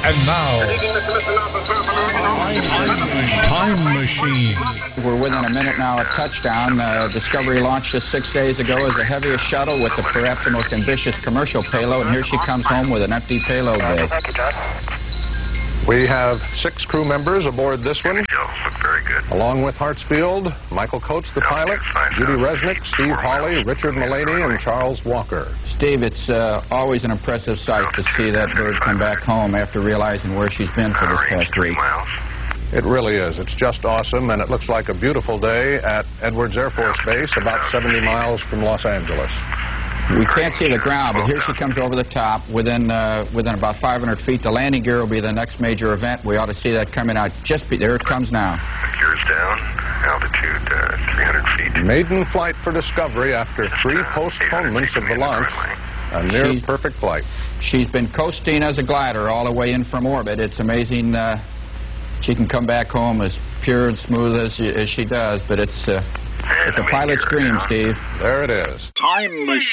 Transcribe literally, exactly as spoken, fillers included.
And now, Time Machine. We're within a minute now of touchdown. Uh, Discovery launched just six days ago as the heaviest shuttle with the, perhaps the most ambitious commercial payload, and here she comes home with an empty payload bay. Thank you, John. We have six crew members aboard this one. Look very good. Along with Hartsfield, Michael Coates, the pilot, Judy Resnick, Steve Hawley, Richard Mullaney, and Charles Walker. Steve, it's uh, always an impressive sight to see that bird come back home after realizing where she's been for this past week. It really is. It's just awesome, and it looks like a beautiful day at Edwards Air Force Base, about seventy miles from Los Angeles. We can't see the ground, but here she comes over the top within uh, within about five hundred feet. The landing gear will be the next major event. We ought to see that coming out. Just be, there it comes now. Gears down, altitude uh, three hundred feet. Maiden flight for Discovery after three postponements of the launch. A near she's, perfect flight. She's been coasting as a glider all the way in from orbit. It's amazing uh, she can come back home as pure and smooth as, as she does, but it's, uh, it's a pilot's dream, Steve. There it is. Time Machine.